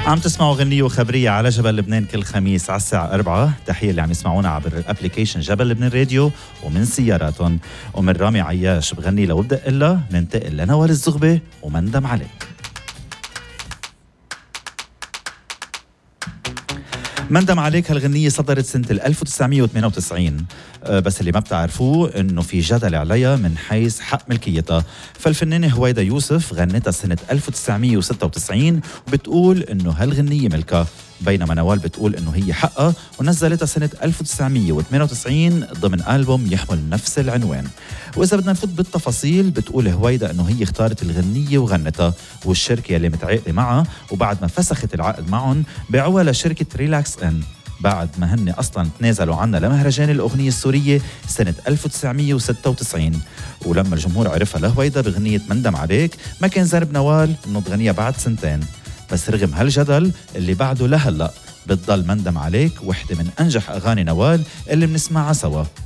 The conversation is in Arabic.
عم تسمعوا غنية وخبرية على جبل لبنان كل خميس على الساعة 4. تحية اللي عم يسمعونا عبر الابليكيشن جبل لبنان راديو ومن سياراتهم. ومن رامي عياش بغني لو بدق إلا ننتقل لنوال الزغبة ومندم عليك. مندم عليك هالغنية صدرت سنة 1998، بس اللي ما بتعرفوه انه في جدل عليها من حيث حق ملكيتها. فالفنانة هويدا يوسف غنتها سنة 1996 وبتقول انه هالغنية ملكها، بينما نوال بتقول انه هي حقها ونزلتها سنة 1998 ضمن ألبوم يحمل نفس العنوان. وإذا بدنا نفوت بالتفاصيل بتقول هويدا انه هي اختارت الغنية وغنتها، والشركة اللي متعاقدة معها وبعد ما فسخت العقد معهم باعوها لشركة ريلاكس ان، بعد ما هن أصلاً تنازلوا عنها لمهرجان الأغنية السورية سنة 1996. ولما الجمهور عرفها لهويدا بغنية مندم عليك ما كان ذنب نوال إنه تغنيها بعد سنتين. بس رغم هالجدل اللي بعده لهلأ بتضل مندم عليك وحدة من أنجح أغاني نوال اللي بنسمعها سوا.